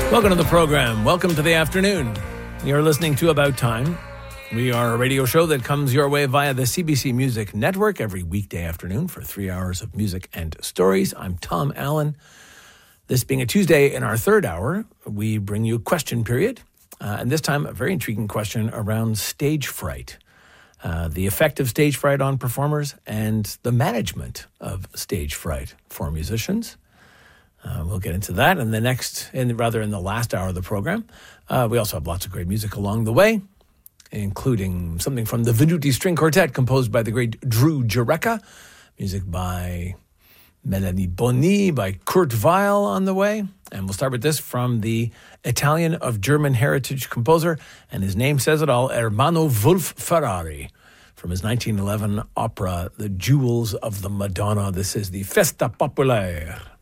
Welcome to the program. Welcome to the afternoon. You're listening to About Time. We are a radio show that comes your way via the CBC Music Network every weekday afternoon for 3 hours of music and stories. I'm Tom Allen. This being a Tuesday in our third hour, we bring you Question Period. And this time, a very intriguing question around stage fright. The effect of stage fright on performers and the management of stage fright for musicians. We'll get into that in the last hour of the program. We also have lots of great music along the way, including something from the Venuti String Quartet composed by the great Drew Jurecka, music by Melanie Boni, by Kurt Weill on the way. And we'll start with this from the Italian of German heritage composer, and his name says it all, Ermanno Wolf Ferrari, from his 1911 opera, The Jewels of the Madonna. This is the Festa Popolare.